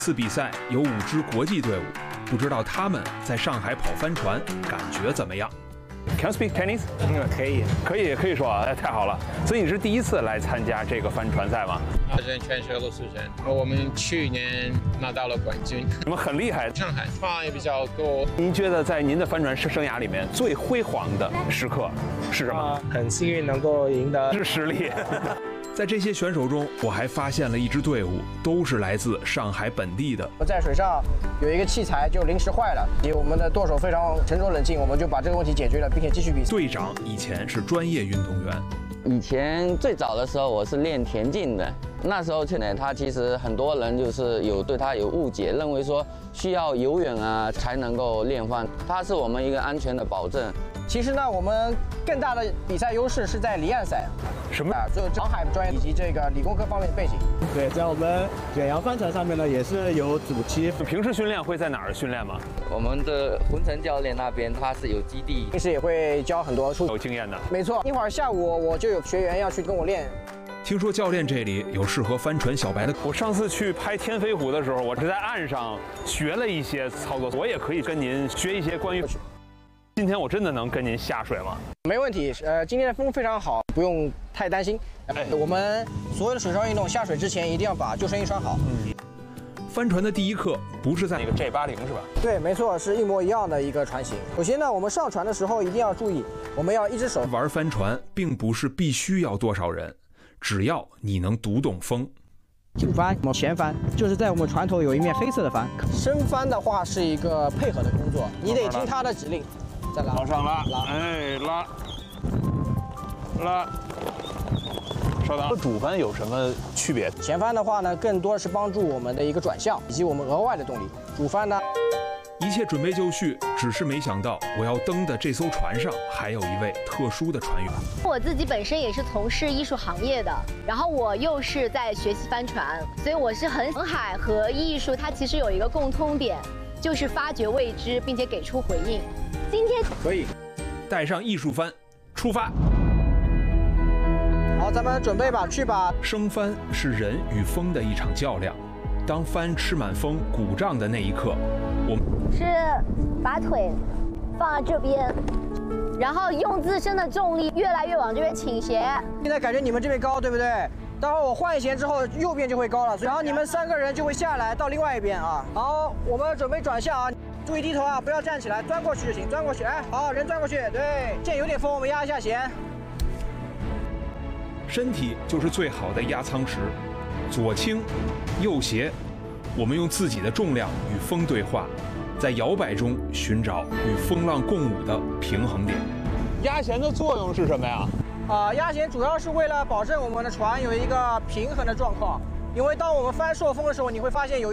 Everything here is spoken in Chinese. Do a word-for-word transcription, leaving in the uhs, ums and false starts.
次比赛有五支国际队伍，不知道他们在上海跑帆船感觉怎么样 ？Can you speak Chinese？ 嗯，可以， 可以，可以说啊，太好了。所以你是第一次来参加这个帆船赛吗？ 人全球路速人，我们去年拿到了冠军。 你们很厉害， 上海船也比较多。 您觉得在您的帆船生涯里面最辉煌的时刻是什么？ 啊、很幸运能够赢得是实力。 在这些选手中，我还发现了一支队伍，都是来自上海本地的。 在水上有一个器材就临时坏了，我们的舵手非常沉着冷静，我们就把这个问题解决了，并且继续比赛。 队长以前是专业运动员， 以前最早的时候我是练田径的，那时候去呢，他其实很多人就是有对他有误解，认为说需要游泳啊才能够练帆，它是我们一个安全的保证。 其实呢，我们更大的比赛优势是在离岸赛。 什么？ 啊，就航海专业以及这个理工科方面的背景。 对，在我们远洋帆船上面呢，也是有主机。 平时训练会在哪儿训练吗？ 我们的浑成教练那边他是有基地， 平时也会教很多有经验的。 没错，一会儿下午我就有学员要去跟我练。 听说教练这里有适合帆船小白的。 我上次去拍天飞湖的时候，我是在岸上学了一些操作，我也可以跟您学一些关于。今天我真的能跟您下水吗？ 没问题，呃，今天的风非常好，不用太担心。哎、我们所有的水上运动下水之前一定要把救生衣穿好。 嗯，帆船的第一课不是在那个 J 八十是吧？ 对，没错，是一模一样的一个船型。首先呢，我们上船的时候一定要注意，我们要一只手玩帆船，并不是必须要多少人，只要你能读懂风。 主帆、前帆，就是在我们船头有一面黑色的帆。 升帆的话是一个配合的工作，你得听他的指令。再拉， 往上拉， 拉， 哎，拉，拉，稍等。和主帆有什么区别？ 前帆的话呢，更多的是帮助我们的一个转向以及我们额外的动力。主帆呢， 一切准备就绪，只是没想到我要登的这艘船上还有一位特殊的船员。 我自己本身也是从事艺术行业的，然后我又是在学习帆船，所以我是很航海和艺术它其实有一个共通点，就是发掘未知并且给出回应。今天可以带上艺术帆出发。 好，咱们准备吧，去吧。 升帆是人与风的一场较量，当帆吃满风鼓胀的那一刻，我们是把腿放在这边，然后用自身的重力越来越往这边倾斜。 现在感觉你们这边高，对不对？待会儿我换弦之后，右边就会高了，然后你们三个人就会下来到另外一边啊。好，我们准备转向啊。注意低头啊，不要站起来，钻过去就行，钻过去，哎，好，人钻过去，对，现在有点风，我们压一下弦。 身体就是最好的压舱石，左倾，右斜，我们用自己的重量与风对话，在摇摆中寻找与风浪共舞的平衡点。 压弦的作用是什么呀？ 啊，压弦主要是为了保证我们的船有一个平衡的状况，因为当我们帆受风的时候，你会发现有。